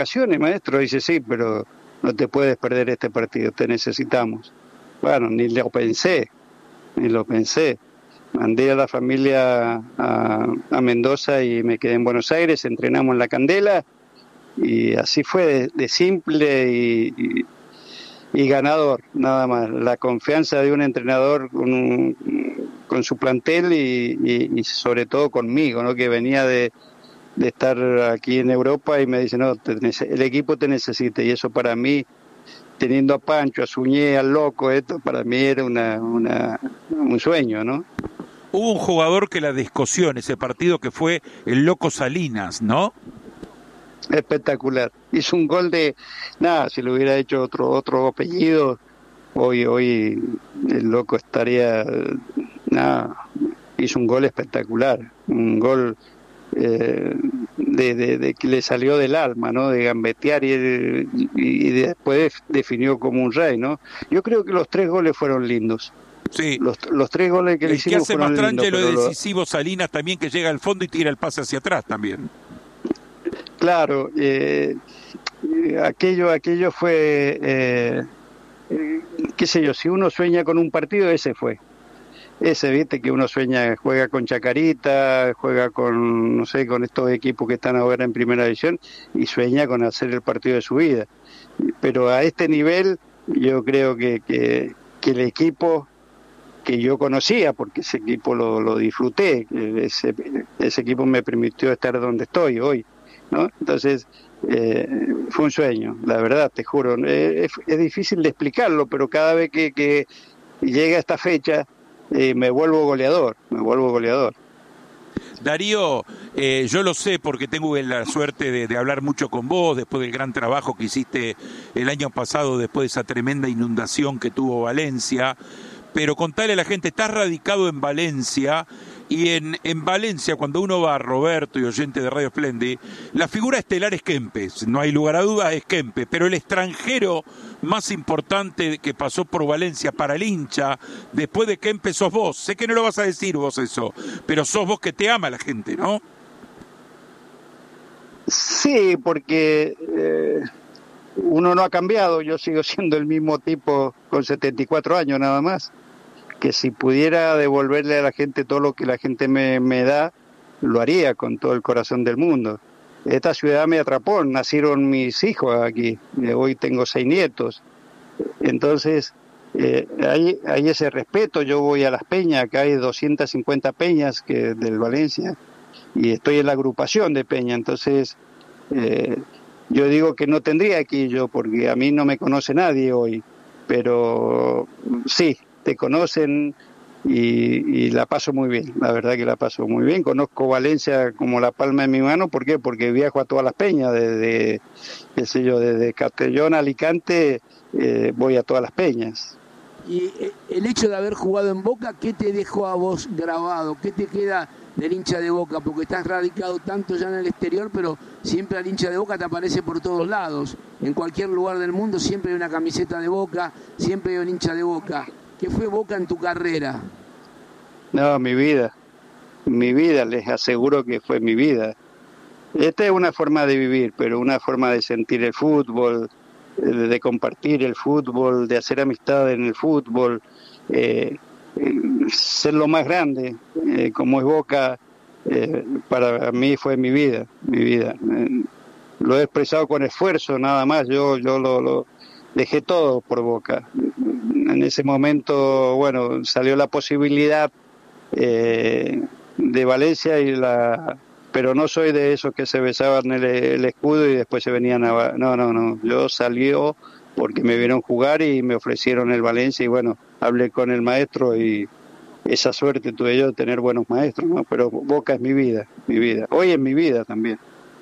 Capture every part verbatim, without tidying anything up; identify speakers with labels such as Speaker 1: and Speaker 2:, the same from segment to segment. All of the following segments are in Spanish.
Speaker 1: vacaciones, maestro. Dice, sí, pero no te puedes perder este partido, te necesitamos. Bueno, ni lo pensé, ni lo pensé. Mandé a la familia a, a Mendoza y me quedé en Buenos Aires, entrenamos en La Candela, y así fue de, de simple y, y, y ganador, nada más. La confianza de un entrenador con, un, con su plantel y, y, y sobre todo conmigo, ¿no? Que venía de, de estar aquí en Europa y me dice, no, te, el equipo te necesita, y eso para mí, teniendo a Pancho, a Suñé, al Loco, esto para mí era una, una, un sueño, ¿no?
Speaker 2: Hubo un jugador que la descosió en ese partido, que fue el Loco Salinas, ¿no?
Speaker 1: Espectacular. Hizo un gol de... Nada, si lo hubiera hecho otro otro apellido, hoy hoy el Loco estaría... Nada, hizo un gol espectacular. Un gol eh, de, de, de que le salió del alma, ¿no? De gambetear y, y, y después definió como un rey, ¿no? Yo creo que los tres goles fueron lindos.
Speaker 2: Sí.
Speaker 1: Los, los tres goles que
Speaker 2: el
Speaker 1: le hicimos
Speaker 2: que hace
Speaker 1: fueron lindos.
Speaker 2: Mastrangelo es decisivo, Salinas también, que llega al fondo y tira el pase hacia atrás también.
Speaker 1: Claro, eh, aquello aquello fue, eh, eh, qué sé yo, si uno sueña con un partido, ese fue. Ese, viste, que uno sueña, juega con Chacarita, juega con, no sé, con estos equipos que están ahora en primera división, y sueña con hacer el partido de su vida. Pero a este nivel, yo creo que, que, que el equipo que yo conocía, porque ese equipo lo, lo disfruté, ese, ese equipo me permitió estar donde estoy hoy, ¿no? Entonces, eh, fue un sueño, la verdad, te juro. Eh, es, es difícil de explicarlo, pero cada vez que, que llega esta fecha, eh, me vuelvo goleador, me vuelvo goleador.
Speaker 2: Darío, eh, yo lo sé porque tengo la suerte de, de hablar mucho con vos después del gran trabajo que hiciste el año pasado, después de esa tremenda inundación que tuvo Valencia. Pero contale a la gente, estás radicado en Valencia, y en, en Valencia, cuando uno va, Roberto y oyente de Radio Splendid, la figura estelar es Kempes, no hay lugar a dudas, es Kempes, pero el extranjero más importante que pasó por Valencia para el hincha, después de Kempes, sos vos. Sé que no lo vas a decir vos eso, pero sos vos, que te ama la gente, ¿no?
Speaker 1: Sí, porque eh, uno no ha cambiado, yo sigo siendo el mismo tipo con setenta y cuatro años nada más. Que si pudiera devolverle a la gente todo lo que la gente me, me da, lo haría con todo el corazón del mundo. Esta ciudad me atrapó, nacieron mis hijos aquí, hoy tengo seis nietos. Entonces, eh, hay, hay ese respeto. Yo voy a las peñas, acá hay doscientas cincuenta peñas que del Valencia, y estoy en la agrupación de peña, entonces eh, yo digo que no tendría que ir yo, porque a mí no me conoce nadie hoy, pero sí, te conocen y, y la paso muy bien, la verdad que la paso muy bien. Conozco Valencia como la palma de mi mano. ¿Por qué? Porque viajo a todas las peñas, desde, qué sé yo, desde Castellón a Alicante, eh, voy a todas las peñas.
Speaker 3: Y el hecho de haber jugado en Boca, ¿qué te dejó a vos grabado? ¿Qué te queda del hincha de Boca? Porque estás radicado tanto ya en el exterior, pero siempre al hincha de Boca te aparece por todos lados. En cualquier lugar del mundo siempre hay una camiseta de Boca, siempre hay un hincha de Boca. ¿Qué fue Boca en tu carrera?
Speaker 1: No, mi vida, mi vida, les aseguro que fue mi vida. Esta es una forma de vivir, pero una forma de sentir el fútbol, de compartir el fútbol, de hacer amistad en el fútbol, eh, eh, ser lo más grande, eh, como es Boca, eh, para mí fue mi vida, mi vida. Eh, lo he expresado con esfuerzo, nada más. Yo, yo lo, lo dejé todo por Boca. En ese momento, bueno, salió la posibilidad eh, de Valencia y la... pero no soy de esos que se besaban el, el escudo y después se venían a... No, no, no, yo salió porque me vieron jugar y me ofrecieron el Valencia, y bueno, hablé con el maestro y esa suerte tuve yo de tener buenos maestros, ¿no? Pero Boca es mi vida, mi vida. Hoy es mi vida también.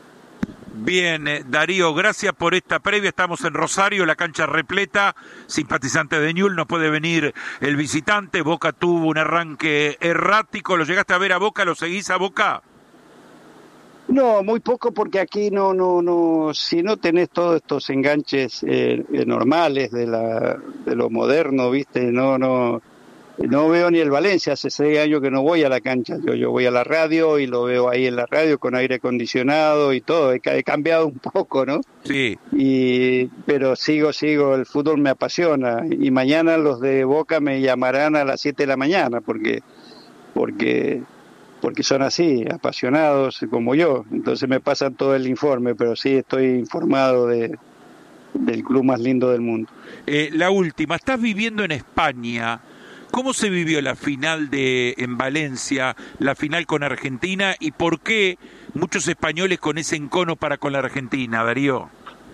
Speaker 2: Bien, eh, Darío, gracias por esta previa. Estamos en Rosario, la cancha repleta, simpatizante de Newell's, no puede venir el visitante. Boca tuvo un arranque errático. ¿Lo llegaste a ver a Boca? ¿Lo seguís a Boca?
Speaker 1: No, muy poco, porque aquí no, no, no, si no tenés todos estos enganches eh, eh, normales de la, de lo moderno, viste, no, no, No veo ni el Valencia, hace seis años que no voy a la cancha, yo, yo voy a la radio y lo veo ahí en la radio con aire acondicionado y todo, he, he cambiado un poco, ¿no?
Speaker 2: Sí.
Speaker 1: Y, pero sigo, sigo, el fútbol me apasiona y mañana los de Boca me llamarán a las siete de la mañana porque, porque, porque son así, apasionados como yo, entonces me pasan todo el informe, pero sí estoy informado de, del club más lindo del mundo.
Speaker 2: Eh, la última, estás viviendo en España. ¿Cómo se vivió la final de en Valencia, la final con Argentina, y por qué muchos españoles con ese encono para con la Argentina, Darío?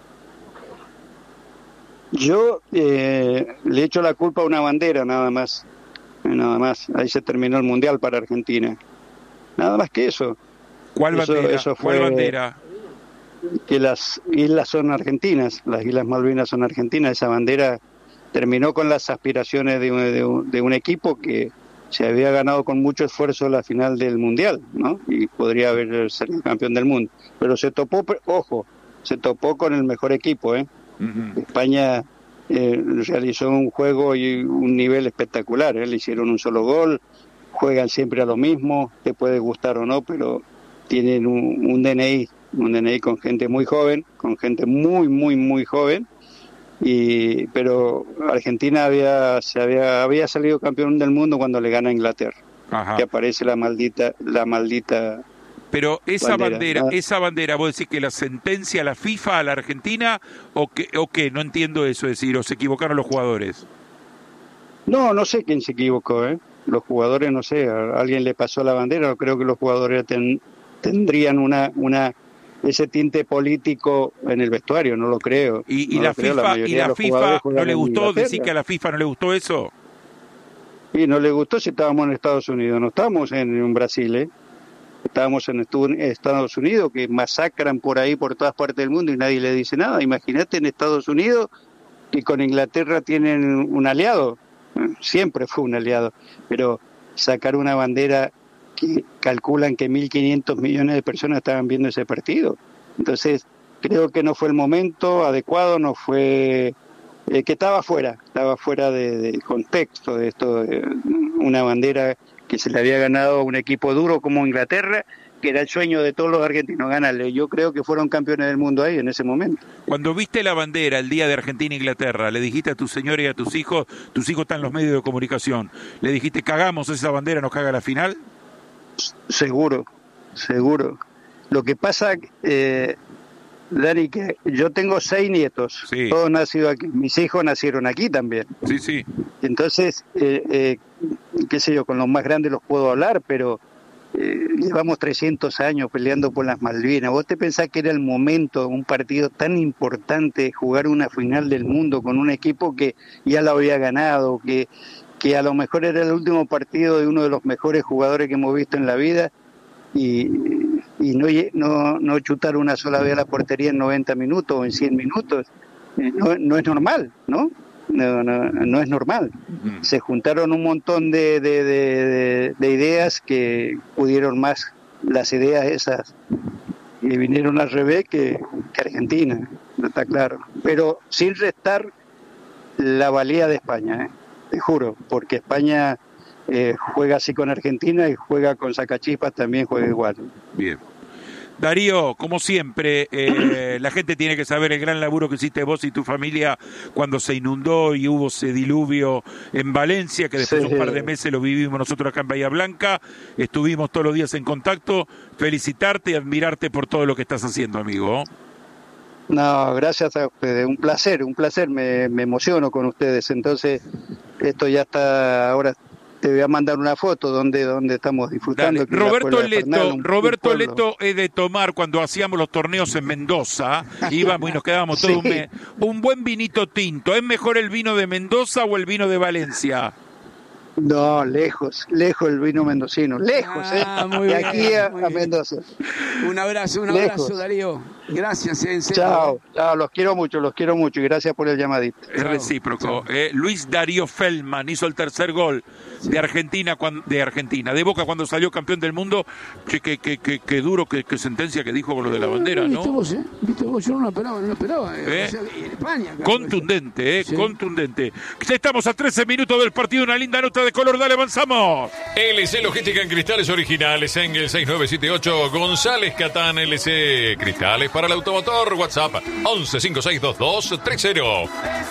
Speaker 1: Yo eh, le echo la culpa a una bandera, nada más, nada más. Ahí se terminó el Mundial para Argentina. Nada más que eso.
Speaker 2: ¿Cuál
Speaker 1: eso,
Speaker 2: bandera?
Speaker 1: Eso fue
Speaker 2: ¿Cuál bandera?
Speaker 1: Que las islas son argentinas, las Islas Malvinas son argentinas, esa bandera terminó con las aspiraciones de un, de, un, de un equipo que se había ganado con mucho esfuerzo la final del Mundial, ¿no? Y podría haber sido campeón del mundo. Pero se topó, ojo, se topó con el mejor equipo, ¿eh? Uh-huh. España eh, realizó un juego y un nivel espectacular, ¿eh? Le hicieron un solo gol, juegan siempre a lo mismo, te puede gustar o no, pero tienen un, un D N I, un D N I con gente muy joven, con gente muy, muy, muy joven. Y pero Argentina había se había había salido campeón del mundo cuando le gana a Inglaterra. Ajá. Que aparece la maldita la maldita
Speaker 2: pero esa bandera, bandera esa bandera vos decís que la sentencia la FIFA a la Argentina o que o qué, no entiendo eso, es decir, o se equivocaron los jugadores.
Speaker 1: No, no sé quién se equivocó, eh. Los jugadores, no sé, a alguien le pasó la bandera, no creo que los jugadores ten, tendrían una una ese tinte político en el vestuario, no lo creo.
Speaker 2: ¿Y, y
Speaker 1: no
Speaker 2: la
Speaker 1: creo,
Speaker 2: FIFA,
Speaker 1: la
Speaker 2: y la FIFA no le gustó? ¿Decir que a la FIFA no le gustó eso?
Speaker 1: Y no le gustó si estábamos en Estados Unidos, no estábamos en, en Brasil, ¿eh? Estábamos en Estados Unidos, que masacran por ahí, por todas partes del mundo y nadie le dice nada. Imagínate en Estados Unidos y con Inglaterra tienen un aliado, siempre fue un aliado, pero sacar una bandera que calculan que mil quinientos millones de personas estaban viendo ese partido. Entonces, creo que no fue el momento adecuado, no fue... Eh, que estaba fuera, estaba fuera de, de contexto de esto, de una bandera que se le había ganado a un equipo duro como Inglaterra, que era el sueño de todos los argentinos ganarle. Yo creo que fueron campeones del mundo ahí en ese momento.
Speaker 2: Cuando viste la bandera el día de Argentina e Inglaterra, le dijiste a tu señora y a tus hijos, tus hijos están en los medios de comunicación, le dijiste, cagamos esa bandera, nos caga la final.
Speaker 1: Seguro, seguro. Lo que pasa, eh, Dani, que yo tengo seis nietos, sí. Todos nacidos aquí, mis hijos nacieron aquí también.
Speaker 2: Sí, sí.
Speaker 1: Entonces, eh, eh, qué sé yo, con los más grandes los puedo hablar, pero eh, llevamos trescientos años peleando por las Malvinas. ¿Vos te pensás que era el momento, un partido tan importante, jugar una final del mundo con un equipo que ya la había ganado, que... que a lo mejor era el último partido de uno de los mejores jugadores que hemos visto en la vida y, y no, no, no chutar una sola vez a la portería en noventa minutos o en cien minutos? No, no es normal, ¿no? No, no, no es normal. Uh-huh. Se juntaron un montón de, de, de, de ideas que pudieron más las ideas esas y vinieron al revés que, que Argentina, no está claro. Pero sin restar la valía de España, ¿eh? Te juro, porque España eh, juega así con Argentina y juega con Sacachispas, también juega igual.
Speaker 2: Bien. Darío, como siempre, eh, la gente tiene que saber el gran laburo que hiciste vos y tu familia cuando se inundó y hubo ese diluvio en Valencia, que después de sí. un par de meses lo vivimos nosotros acá en Bahía Blanca. Estuvimos todos los días en contacto. Felicitarte y admirarte por todo lo que estás haciendo, amigo.
Speaker 1: No, gracias a ustedes, un placer, un placer, me, me emociono con ustedes, entonces esto ya está, ahora te voy a mandar una foto donde, donde estamos disfrutando.
Speaker 2: Roberto Leto, un, Roberto un Leto es de tomar cuando hacíamos los torneos en Mendoza, íbamos y nos quedábamos sí. todos un, un buen vinito tinto. ¿Es mejor el vino de Mendoza o el vino de Valencia?
Speaker 1: No, lejos, lejos el vino mendocino, lejos,
Speaker 3: ah,
Speaker 1: ¿eh?
Speaker 3: Muy
Speaker 1: de
Speaker 3: bien,
Speaker 1: aquí a,
Speaker 3: muy
Speaker 1: a
Speaker 3: bien.
Speaker 1: Mendoza.
Speaker 3: Un abrazo, un
Speaker 1: lejos.
Speaker 3: abrazo, Darío. Gracias, en serio.
Speaker 1: Chao, chao, los quiero mucho, los quiero mucho y gracias por el llamadito.
Speaker 2: Es recíproco. Eh, Luis Darío Feldman hizo el tercer gol sí. de Argentina, cuando, de Argentina, de Boca cuando salió campeón del mundo. Che, que, que, que, que duro, que, que sentencia que dijo con lo de la bandera, ¿no?
Speaker 3: ¿Viste vos, eh? ¿Viste vos? Yo no lo esperaba, no lo esperaba. Eh.
Speaker 2: ¿Eh?
Speaker 3: O sea, en España. Claro,
Speaker 2: contundente, eh,
Speaker 3: sí.
Speaker 2: contundente. Estamos a trece minutos del partido, una linda nota de color, dale, avanzamos.
Speaker 4: L C Logística en cristales originales, en el seis nueve siete ocho, González Catán, L C Cristales para el automotor, WhatsApp once cinco seis dos dos tres cero.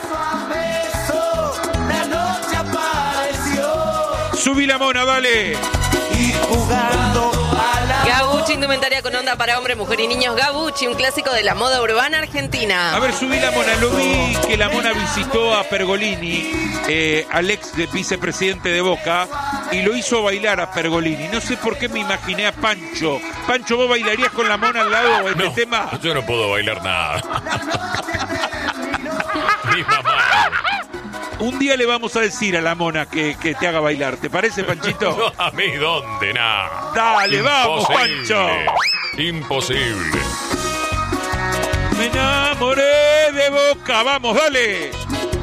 Speaker 2: Subí la mona, dale.
Speaker 5: Y jugando a la...
Speaker 6: Gabucci, indumentaria con onda para hombre, mujer y niños. Gabucci, un clásico de la moda urbana argentina.
Speaker 2: A ver, subí la mona. Lo vi que la mona visitó a Pergolini, eh, al ex de vicepresidente de Boca, y lo hizo bailar a Pergolini. No sé por qué me imaginé a Pancho. Pancho, ¿vos bailarías con la mona al lado en
Speaker 4: no,
Speaker 2: el tema?
Speaker 4: Yo no puedo bailar nada. Mi mamá.
Speaker 2: Un día le vamos a decir a la mona que, que te haga bailar. ¿Te parece, Panchito?
Speaker 4: No, a mí dónde, nada.
Speaker 2: Dale,
Speaker 4: Imposible.
Speaker 2: Vamos, Pancho.
Speaker 4: Imposible.
Speaker 2: Me enamoré de Boca. Vamos, dale.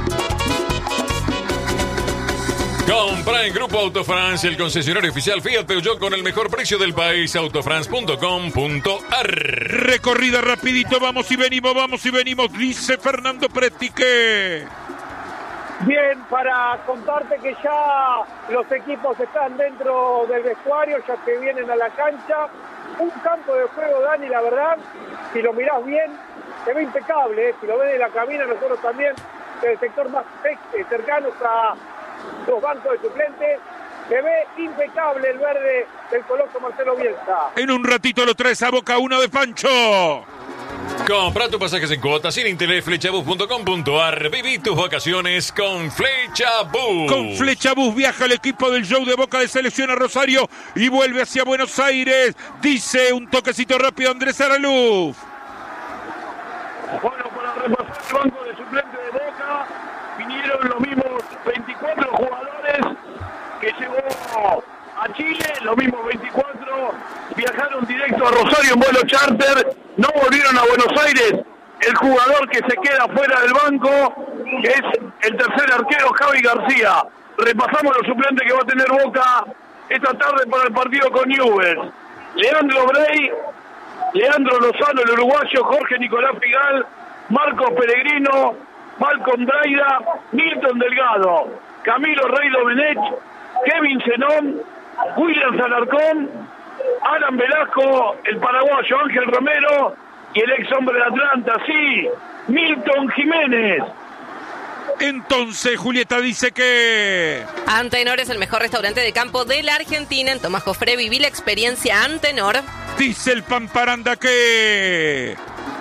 Speaker 4: Compra en Grupo Autofrance, el concesionario oficial Fiat Peugeot con el mejor precio del país. Autofrance punto com punto a r.
Speaker 2: Recorrida rapidito, vamos y venimos, vamos y venimos. Dice Fernando Pretique.
Speaker 7: Bien, para contarte que ya los equipos están dentro del vestuario, ya que vienen a la cancha. Un campo de juego, Dani, la verdad, si lo mirás bien, se ve impecable, ¿eh? Si lo ves de la cabina, nosotros también, del sector más cercano a los bancos de suplentes, se ve impecable el verde del coloso Marcelo Bielsa.
Speaker 2: En un ratito lo traes a Boca, uno de Pancho.
Speaker 4: Compra tus pasajes en cuotas sin interés, flechabus punto com punto a r. Viví tus vacaciones con Flechabus.
Speaker 2: Con Flechabus viaja el equipo del show de Boca de selección a Rosario y vuelve hacia Buenos Aires. Dice un toquecito rápido Andrés Araluz.
Speaker 7: Bueno, para repasar el banco de suplentes de Boca, vinieron los mismos veinticuatro jugadores que llevó a Chile, los mismos veinticuatro viajaron directo a Rosario en vuelo charter, no volvieron a Buenos Aires. El jugador que se queda fuera del banco es el tercer arquero, Javi García. Repasamos los suplentes que va a tener Boca esta tarde para el partido con Newell's. Leandro Brey, Leandro Lozano, el uruguayo, Jorge Nicolás Figal, Marcos Peregrino, Malcolm Braida, Milton Delgado, Camilo Rey Domenech, Kevin Zenón, William Alarcón, Alan Velasco, el paraguayo Ángel Romero y el ex hombre de Atlanta, sí, Milton Jiménez.
Speaker 2: Entonces Julieta dice que...
Speaker 6: Antenor es el mejor restaurante de campo de la Argentina. En Tomás Jofré viví la experiencia Antenor.
Speaker 2: Dice el Pamparanda que...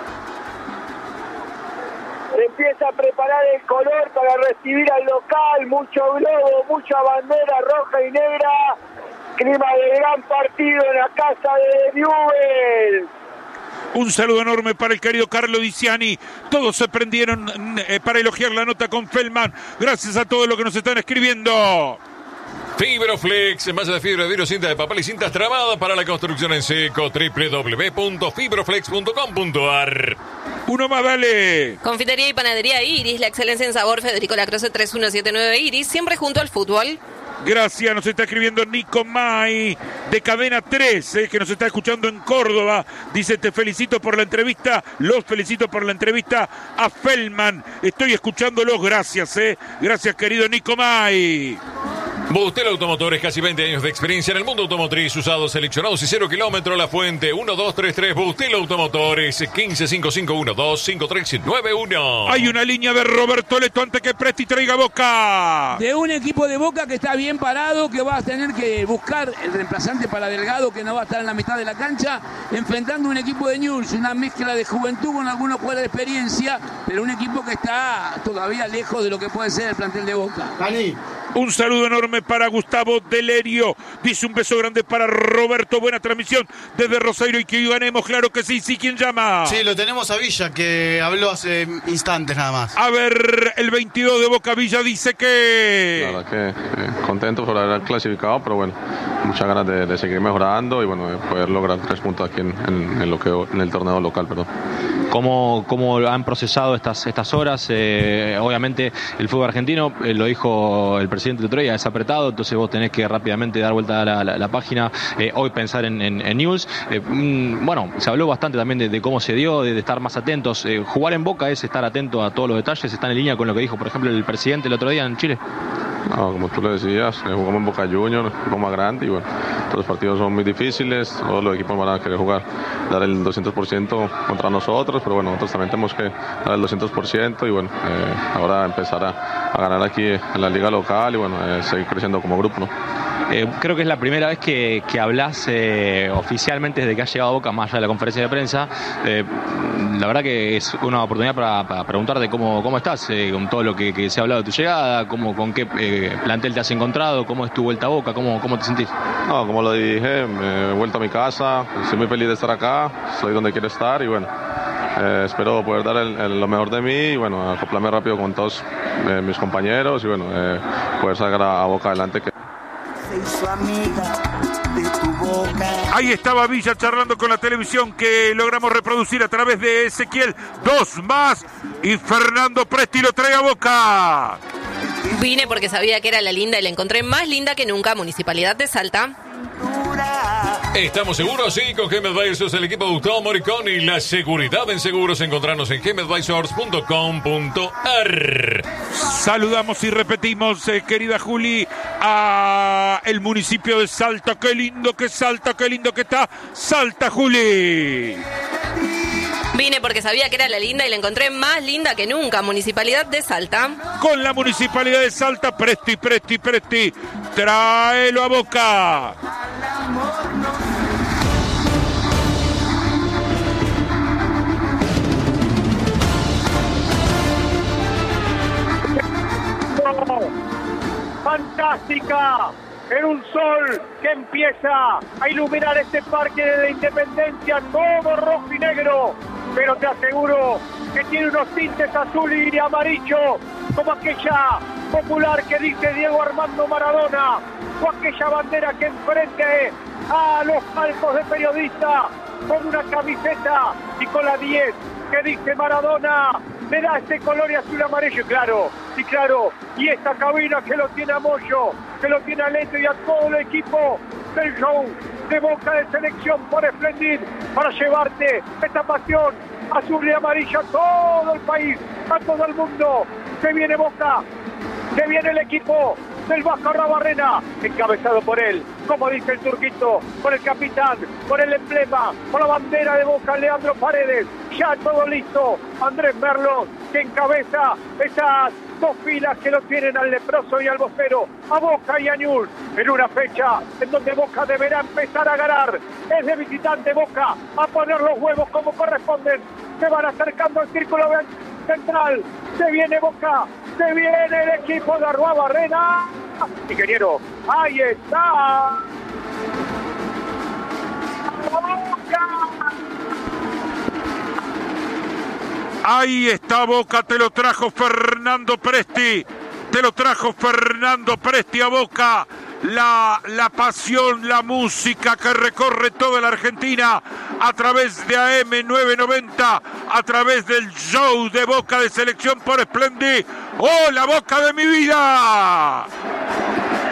Speaker 7: Se empieza a preparar el color para recibir al local, mucho globo, mucha bandera roja y negra, clima de gran partido en la casa de Newell's.
Speaker 2: Un saludo enorme para el querido Carlo Diciani. Todos se prendieron eh, para elogiar la nota con Feldman. Gracias a todos los que nos están escribiendo.
Speaker 4: Fibroflex, malla de fibra de vidrio, cinta de papel y cintas trabadas para la construcción en seco. doble u doble u doble u punto fibroflex punto com punto a r.
Speaker 2: Uno más, dale.
Speaker 6: Confitería y panadería Iris, la excelencia en sabor. Federico Lacroze tres uno siete nueve Iris, siempre junto al fútbol.
Speaker 2: Gracias, nos está escribiendo Nico May de Cadena tres, eh, que nos está escuchando en Córdoba. Dice, te felicito por la entrevista, los felicito por la entrevista a Feldman. Estoy escuchándolos, gracias, eh. Gracias, querido Nico May.
Speaker 4: Bustel Automotores, casi veinte años de experiencia en el mundo automotriz, usados, seleccionados y cero kilómetros. La Fuente, uno dos tres tres, Bustel Automotores, quince cinco cinco uno dos cinco tres nueve uno.
Speaker 2: Hay una línea de Roberto Leto antes que Presti traiga Boca.
Speaker 3: De un equipo de Boca que está bien parado, que va a tener que buscar el reemplazante para Delgado, que no va a estar en la mitad de la cancha, enfrentando un equipo de Newell's, una mezcla de juventud con algunos jugadores de experiencia, pero un equipo que está todavía lejos de lo que puede ser el plantel de Boca.
Speaker 8: Dani.
Speaker 2: Un saludo enorme para Gustavo Delerio. Dice un beso grande para Roberto. Buena transmisión desde Rosario y que ganemos. Claro que sí. Sí, ¿quién llama?
Speaker 8: Sí, lo tenemos a Villa, que habló hace instantes nada más.
Speaker 2: A ver, el veintidós de Boca, Villa dice que...
Speaker 9: La verdad que eh, contento por haber clasificado, pero bueno, muchas ganas de, de seguir mejorando y bueno, de poder lograr tres puntos aquí en, en, en, lo que, en el torneo local, perdón.
Speaker 10: ¿Cómo, cómo han procesado estas, estas horas? Eh, obviamente el fútbol argentino, eh, lo dijo el presidente el otro día, es apretado, entonces vos tenés que rápidamente dar vuelta a la, la, la página, eh, hoy pensar en, en, en news. Eh, mm, bueno, se habló bastante también de, de cómo se dio, de, de estar más atentos. Eh, jugar en Boca es estar atento a todos los detalles, está en línea con lo que dijo, por ejemplo, el presidente el otro día en Chile.
Speaker 9: No, como tú le decías, eh, jugamos en Boca Juniors, un equipo más grande y bueno, todos los partidos son muy difíciles, todos los equipos van a querer jugar, dar el doscientos por ciento contra nosotros, pero bueno, nosotros también tenemos que dar el doscientos por ciento y bueno, eh, ahora empezar a, a ganar aquí en la liga local y bueno, eh, seguir creciendo como grupo, ¿no?
Speaker 10: Eh, creo que es la primera vez que, que hablas eh, oficialmente desde que has llegado a Boca, más allá de la conferencia de prensa. Eh, la verdad que es una oportunidad para, para preguntarte cómo, cómo estás, eh, con todo lo que, que se ha hablado de tu llegada, cómo, con qué eh, plantel te has encontrado, cómo es tu vuelta a Boca, cómo, cómo te sentís.
Speaker 9: No, como lo dije, me he vuelto a mi casa, estoy muy feliz de estar acá, soy donde quiero estar y bueno, eh, espero poder dar el, el, lo mejor de mí y bueno, acoplarme rápido con todos eh, mis compañeros y bueno, eh, poder sacar a, a Boca adelante. Que...
Speaker 2: Ahí estaba Villa charlando con la televisión que logramos reproducir a través de Ezequiel. Dos más y Fernando Presti lo trae a Boca.
Speaker 6: Vine porque sabía que era la linda y la encontré más linda que nunca. Municipalidad de Salta.
Speaker 4: Estamos seguros, sí, con Game Advisors, el equipo de Gustavo Moricón y la seguridad en seguros. Encontrarnos en game advisors punto com punto a r.
Speaker 2: Saludamos y repetimos, eh, querida Juli, a el municipio de Salta. Qué lindo que Salta, qué lindo que está Salta, Juli.
Speaker 6: Vine porque sabía que era la linda y la encontré más linda que nunca. Municipalidad de Salta.
Speaker 2: Con la Municipalidad de Salta, Presti, Presti, Presti, tráelo a Boca.
Speaker 7: Fantástica, en un sol que empieza a iluminar este parque de la Independencia, todo rojo y negro, pero te aseguro que tiene unos tintes azul y amarillo, como aquella popular que dice Diego Armando Maradona, o aquella bandera que enfrente a los palcos de periodistas con una camiseta y con la diez que dice Maradona, le da este color y azul amarillo, y claro, y claro, y esta cabina que lo tiene a Moyo, que lo tiene a Leto y a todo el equipo del show de Boca de Selección por Splendid, para llevarte esta pasión azul y amarilla a todo el país, a todo el mundo. Se viene Boca, se viene el equipo del Vasco Arrabarrena, encabezado por él, como dice el turquito, por el capitán, por el emblema, por la bandera de Boca, Leandro Paredes, ya todo listo, Andrés Merlo, que encabeza esas dos filas que lo tienen al leproso y al vocero, a Boca y a Ñul, en una fecha en donde Boca deberá empezar a ganar. Es de visitante Boca, a poner los huevos como corresponden, se van acercando al círculo central, se viene Boca, se viene el equipo de Arruabarrena. Ingeniero, ahí está. Boca.
Speaker 2: Ahí está Boca, te lo trajo Fernando Presti, te lo trajo Fernando Presti a Boca. La, la pasión, la música que recorre toda la Argentina a través de A M novecientos noventa, a través del show de Boca de Selección por Splendid. ¡Oh, la Boca de mi vida!